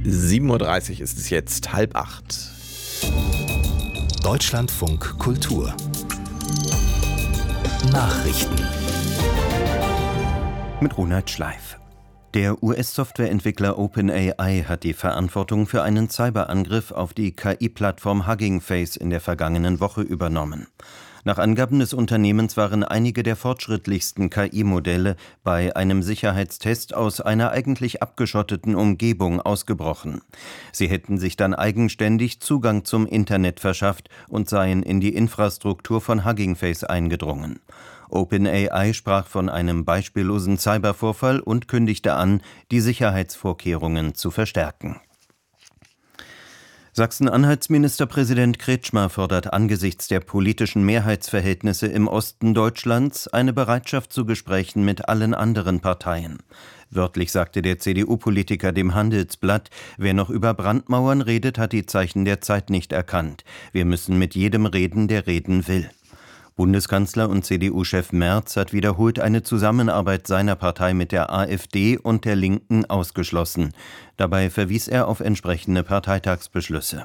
7:30 Uhr ist es jetzt, 7:30. Deutschlandfunk Kultur Nachrichten mit Ronald Schleif. Der US-Softwareentwickler OpenAI hat die Verantwortung für einen Cyberangriff auf die KI-Plattform Hugging Face in der vergangenen Woche übernommen. Nach Angaben des Unternehmens waren einige der fortschrittlichsten KI-Modelle bei einem Sicherheitstest aus einer eigentlich abgeschotteten Umgebung ausgebrochen. Sie hätten sich dann eigenständig Zugang zum Internet verschafft und seien in die Infrastruktur von Hugging Face eingedrungen. OpenAI sprach von einem beispiellosen Cybervorfall und kündigte an, die Sicherheitsvorkehrungen zu verstärken. Sachsen-Anhalts Ministerpräsident Kretschmer fordert angesichts der politischen Mehrheitsverhältnisse im Osten Deutschlands eine Bereitschaft zu Gesprächen mit allen anderen Parteien. Wörtlich sagte der CDU-Politiker dem Handelsblatt: Wer noch über Brandmauern redet, hat die Zeichen der Zeit nicht erkannt. Wir müssen mit jedem reden, der reden will. Bundeskanzler und CDU-Chef Merz hat wiederholt eine Zusammenarbeit seiner Partei mit der AfD und der Linken ausgeschlossen. Dabei verwies er auf entsprechende Parteitagsbeschlüsse.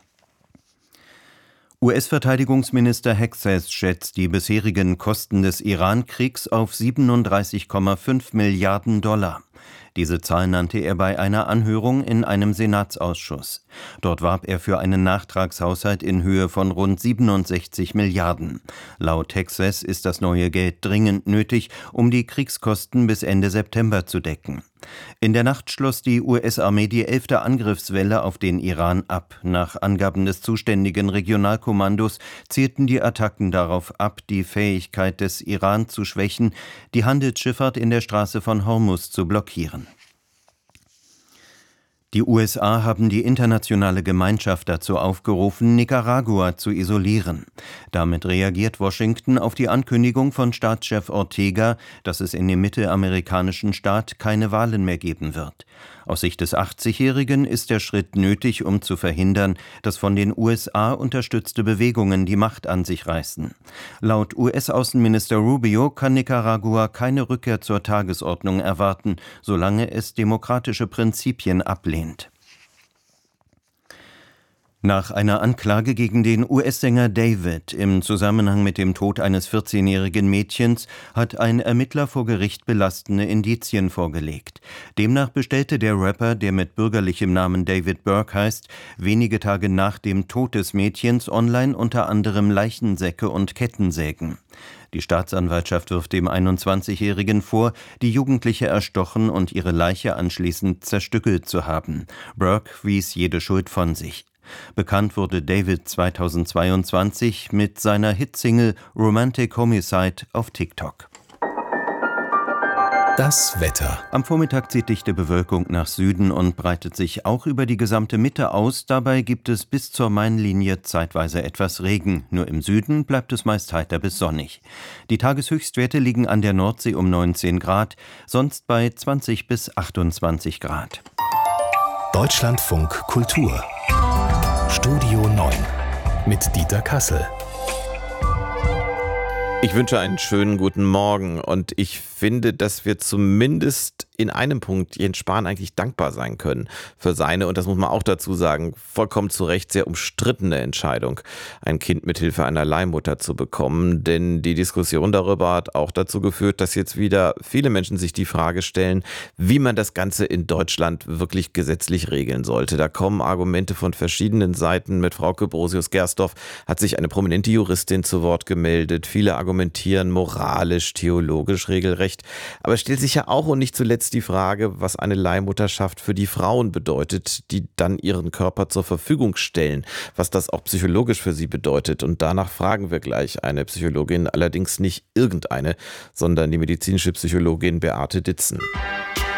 US-Verteidigungsminister Hexas schätzt die bisherigen Kosten des Iran-Kriegs auf 37,5 Milliarden $. Diese Zahl nannte er bei einer Anhörung in einem Senatsausschuss. Dort warb er für einen Nachtragshaushalt in Höhe von rund 67 Milliarden. Laut Hexas ist das neue Geld dringend nötig, um die Kriegskosten bis Ende September zu decken. In der Nacht schloss die US-Armee die 11. Angriffswelle auf den Iran ab. Nach Angaben des zuständigen Regionalkommandos zielten die Attacken darauf ab, die Fähigkeit des Iran zu schwächen, die Handelsschifffahrt in der Straße von Hormuz zu blockieren. Die USA haben die internationale Gemeinschaft dazu aufgerufen, Nicaragua zu isolieren. Damit reagiert Washington auf die Ankündigung von Staatschef Ortega, dass es in dem mittelamerikanischen Staat keine Wahlen mehr geben wird. Aus Sicht des 80-Jährigen ist der Schritt nötig, um zu verhindern, dass von den USA unterstützte Bewegungen die Macht an sich reißen. Laut US-Außenminister Rubio kann Nicaragua keine Rückkehr zur Tagesordnung erwarten, solange es demokratische Prinzipien ablehnt. Nach einer Anklage gegen den US-Sänger David im Zusammenhang mit dem Tod eines 14-jährigen Mädchens hat ein Ermittler vor Gericht belastende Indizien vorgelegt. Demnach bestellte der Rapper, der mit bürgerlichem Namen David Burke heißt, wenige Tage nach dem Tod des Mädchens online unter anderem Leichensäcke und Kettensägen. Die Staatsanwaltschaft wirft dem 21-Jährigen vor, die Jugendliche erstochen und ihre Leiche anschließend zerstückelt zu haben. Burke wies jede Schuld von sich. Bekannt wurde David 2022 mit seiner Hitsingle Romantic Homicide auf TikTok. Das Wetter. Am Vormittag zieht dichte Bewölkung nach Süden und breitet sich auch über die gesamte Mitte aus. Dabei gibt es bis zur Mainlinie zeitweise etwas Regen. Nur im Süden bleibt es meist heiter bis sonnig. Die Tageshöchstwerte liegen an der Nordsee um 19 Grad, sonst bei 20 bis 28 Grad. Deutschlandfunk Kultur Studio 9 mit Dieter Kassel. Ich wünsche einen schönen guten Morgen und ich finde, dass wir zumindest in einem Punkt Jens Spahn eigentlich dankbar sein können für seine, und das muss man auch dazu sagen, vollkommen zu Recht sehr umstrittene Entscheidung, ein Kind mithilfe einer Leihmutter zu bekommen. Denn die Diskussion darüber hat auch dazu geführt, dass jetzt wieder viele Menschen sich die Frage stellen, wie man das Ganze in Deutschland wirklich gesetzlich regeln sollte. Da kommen Argumente von verschiedenen Seiten. Mit Frauke Brosius-Gersdorf hat sich eine prominente Juristin zu Wort gemeldet. Viele argumentieren moralisch, theologisch, regelrecht. Aber es stellt sich ja auch und nicht zuletzt die Frage, was eine Leihmutterschaft für die Frauen bedeutet, die dann ihren Körper zur Verfügung stellen, was das auch psychologisch für sie bedeutet. Und danach fragen wir gleich eine Psychologin, allerdings nicht irgendeine, sondern die medizinische Psychologin Beate Ditzen.